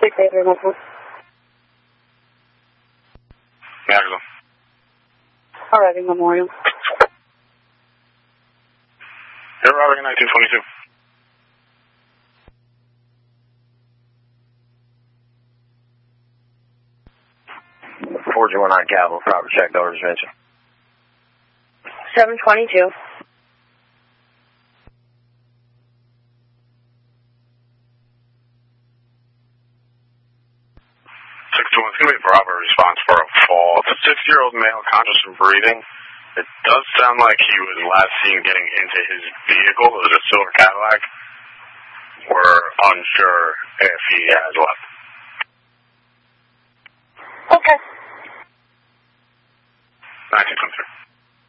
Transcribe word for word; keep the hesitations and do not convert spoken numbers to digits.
six eight three one four. Nashville. Arriving Memorial. You're arriving in nineteen twenty-two. four G one nine Capital, proper check, no intervention. seven twenty-two. six two one, it's going to be a Bravo response for a fall. It's a sixty-year-old male, conscious and breathing. It does sound like he was last seen getting into his vehicle. It was a silver Cadillac. We're unsure if he has left. Okay. nineteen twenty-three.